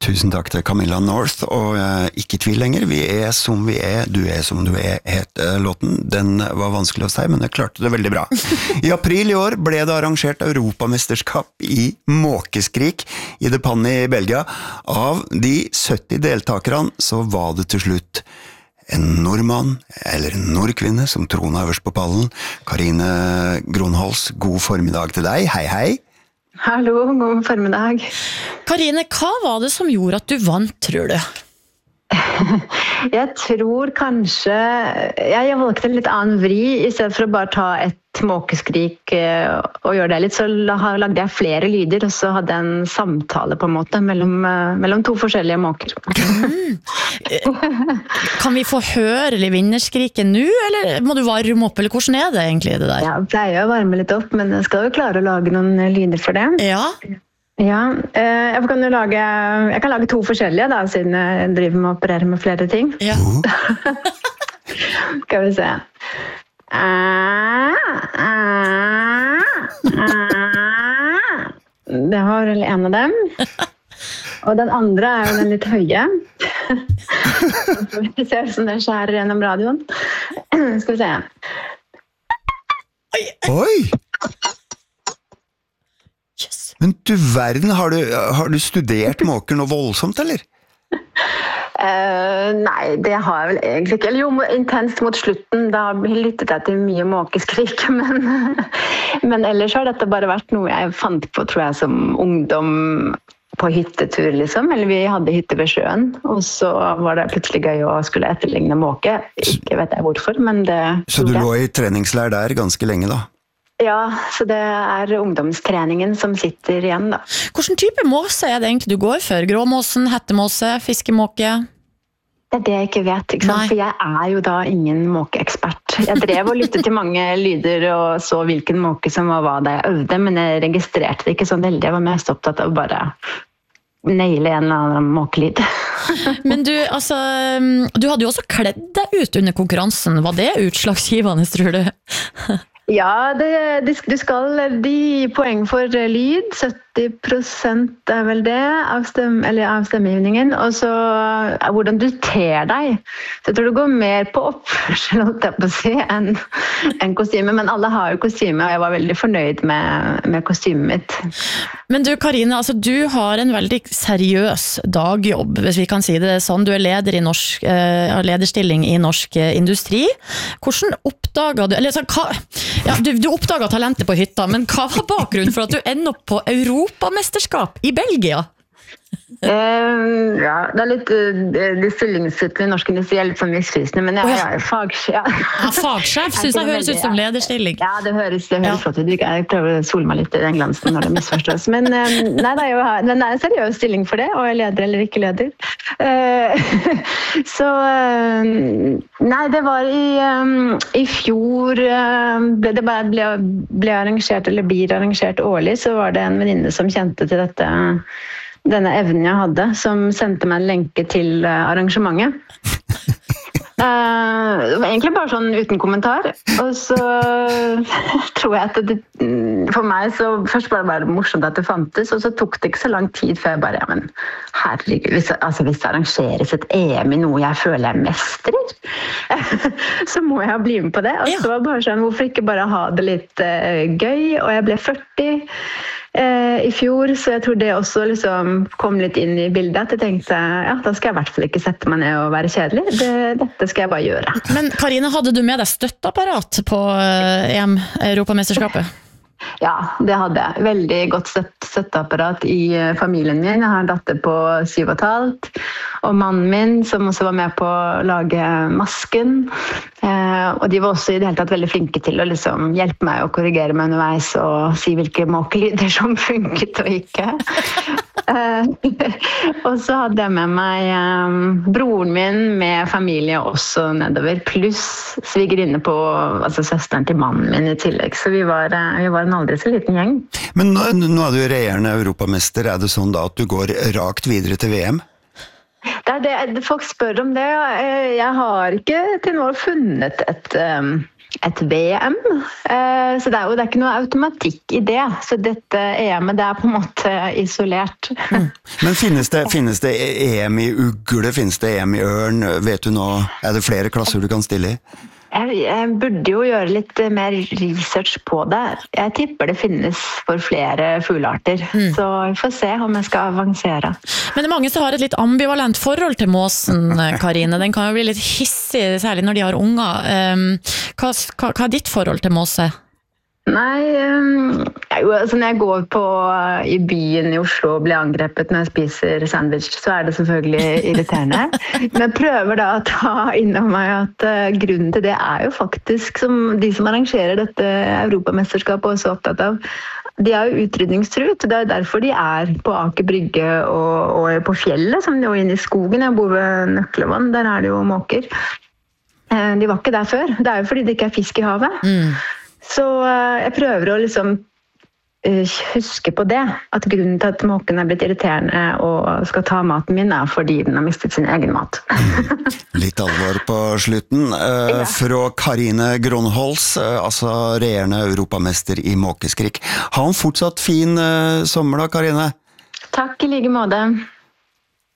Tusen takk til Camilla North, og ikke tvil lenger, vi som vi du som du het låten. Den var vanskelig å si, men jeg klarte det veldig bra. I april i år ble det arrangert Europamesterskap i måkeskrik i De Panne i Belgia. Av de 70 deltakerne så var det til slutt en nordmann, eller en nordkvinne, som tronet øverst på pallen. Karine Gronholz, god formiddag til deg. Hei, hei. Hallo, god formiddag. Karine, hva var det som gjorde at du vant, tror du? Jeg tror kanskje jeg valgte en litt annen vri. I stedet for å bare ta et måkeskrik og gjøre det litt, så lagde jeg flere lyder, og så hadde jeg en samtale på en måte mellom to forskjellige måker. Kan vi få høre vinnerskriket nå, eller må du varme opp, eller hvordan er det egentlig det der? Jeg pleier å varme litt opp, men jeg skal jo klare å lage noen lyder for det. Ja. Ja, jeg kan lage to forskjellige da, siden jeg driver med å operere med flere ting. Ja. Skal vi se. Det var vel en av dem. Og den andre jo den litt høye. Det ser ut som det skjærer gjennom radioen. Skal vi se. Oi! Men du verden, har du studert måker noe voldsomt, eller? Nei, det har jeg vel egentlig ikke. Eller jo, intenst mot slutten, da lyttet jeg til mye måkeskrik, men ellers har dette bare vært noe jeg fant på, tror jeg, som ungdom på hyttetur, liksom. Eller vi hadde hytte ved sjøen, og så var det plutselig gøy å skulle etterligne måke. Ikke vet jeg hvorfor, men det... Så du lå i treningslær der ganske lenge, da? Ja, så det ungdomstreningen som sitter igjen da. Hvilken type måse det egentlig du går for? Gråmåsen, hettemåse, fiskemåke? Det det jeg ikke vet, ikke sant? For jeg jo da ingen måkeekspert. Jeg drev og lyttet til mange lyder og så hvilken måke som var hva da jeg øvde, men jeg registrerte det ikke sånn veldig. Jeg var mest opptatt av bare naile en eller annen måkelyd. Men du hadde jo også kledd deg ut under konkurransen. Var det utslagsgivende, tror du? Ja, du skal gi poeng for lyd, 70% vel det av stemmegivningen, og så hvordan du ter deg. Så jeg tror det går mer på oppførsel, holdt jeg på å si, enn kostyme, men alle har jo kostyme, og jeg var veldig fornøyd med kostymet mitt. Men du, Karine, du har en veldig seriøs dagjobb, hvis vi kan si det sånn. Du leder i lederstilling i norsk industri. Hvordan oppdaget du, du oppdaget talentet på hytta, men hva var bakgrunnen for at du ender opp på Europamesterskap i Belgia? Ja, det litt de stillingstitlene i norsk industri litt sånn misvisende, men jeg er fagsjef. Ja, fagsjef synes jeg høres ut som lederstilling. Ja, det høres flott ut. Jeg prøver å sole meg litt i den glansen når det misforstås. Men nei, det er en seriøs stilling for det, og jeg leder eller ikke leder. Så nei, det var i fjor det ble arrangert, eller blir arrangert årlig, så var det en venninne som kjente til denne evnen jeg hadde, som sendte meg en lenke til arrangementet. Det var egentlig bare sånn uten kommentar, og så tror jeg at for meg så først bare det morsomt at det fantes, og så tok det ikke så lang tid før jeg bare, men herregud, hvis det arrangeres et EM i noe jeg føler jeg mestrer, så må jeg bli med på det. Og så var det bare sånn, hvorfor ikke bare ha det litt gøy, og jeg ble 40 i fjor, så jeg tror det også liksom kom litt inn i bildet, at jeg tenkte, ja, da skal jeg i hvert fall ikke sette meg ned og være kjedelig. Dette skal jeg bare gjøre. Men Karine, hadde du med deg støtteapparat på Europamesterskapet? Ja, det hadde jeg. Veldig godt støtteapparat i familien min. Jeg har en datter på 7,5, og mannen min, som også var med på å lage masken. Og de var også i det hele tatt veldig flinke til å liksom hjelpe meg å korrigere meg underveis og si hvilke måkelyder som funket og ikke. Og så hadde jeg med meg broren min med familie også nedover, pluss svigerinne på, søsteren til mannen min i tillegg. Så vi var en aldri så liten gjeng. Men nå du regjerende europamester, det sånn da at du går rakt videre til VM? Det folk spør om det. Jeg har ikke til nå funnet et VM. Så det er ikke noe automatikk i det. Så dette EM-et, det på en måte isolert. Men finnes det EM i ugle, finnes det EM i ørn? Vet du nå, det flere klasser du kan stille i? Jeg burde jo gjøre litt mer research på det. Jeg tipper det finnes for flere fuglearter. Så vi får se om jeg skal avansere. Men det mange som har et litt ambivalent forhold til måsen, Karine. Den kan jo bli litt hissig, særlig når de har unger. Hva ditt forhold til måse? Nei, altså når jeg går i byen i Oslo og blir angrepet når jeg spiser sandwich, så det selvfølgelig irriterende. Men jeg prøver da å ta innom meg at grunnen til det jo faktisk, som de som arrangerer dette Europamesterskapet også er opptatt av, de jo utrydningstruet. Det derfor de på Aker Brygge og på fjellet, som inne i skogen. Jeg bor ved Nøklevann, der det jo måker. De var ikke der før. Det jo fordi det ikke fisk i havet. Så jeg prøver å liksom huske på det, at grunnen til at måken blitt irriterende og skal ta maten min fordi den har mistet sin egen mat. Litt alvor på slutten. Fra Karine Grønholz, altså regjerende europamester i måkeskrik. Ha en fortsatt fin sommer da, Karine. Takk i like måte.